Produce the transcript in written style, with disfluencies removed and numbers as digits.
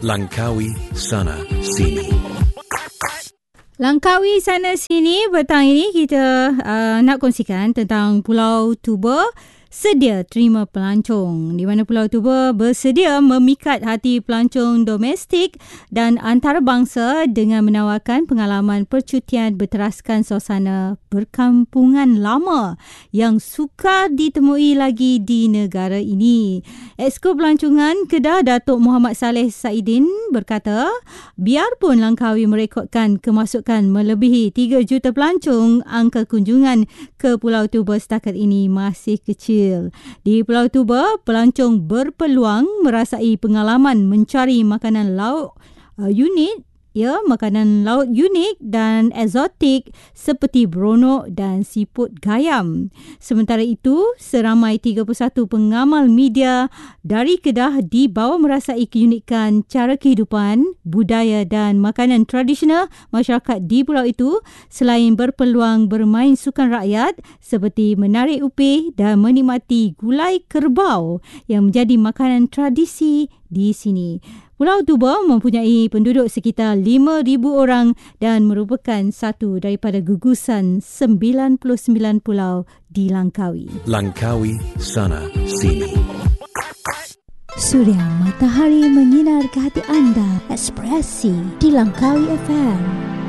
Langkawi sana sini. Langkawi sana sini, petang ini kita nak kongsikan tentang Pulau Tuba sedia terima pelancong, di mana Pulau Tuba bersedia memikat hati pelancong domestik dan antarabangsa dengan menawarkan pengalaman percutian berteraskan suasana perkampungan lama yang sukar ditemui lagi di negara ini. Exco Pelancongan Kedah Datuk Muhammad Saleh Saidin berkata, biarpun Langkawi merekodkan kemasukan melebihi 3 juta pelancong, angka kunjungan ke Pulau Tuba setakat ini masih kecil. Di Pulau Tuba, pelancong berpeluang merasai pengalaman mencari makanan laut unik, makanan laut unik dan eksotik seperti beronok dan siput gayam. Sementara itu, seramai 31 pengamal media dari Kedah dibawa merasai keunikan cara kehidupan, budaya dan makanan tradisional masyarakat di pulau itu selain berpeluang bermain sukan rakyat seperti menarik upih dan menikmati gulai kerbau yang menjadi makanan tradisi di sini. Pulau Tuba mempunyai penduduk sekitar 5,000 orang dan merupakan satu daripada gugusan 99 pulau di Langkawi. Langkawi sana sini. Suria matahari menyinar ke hati anda. Ekspresi di Langkawi FM.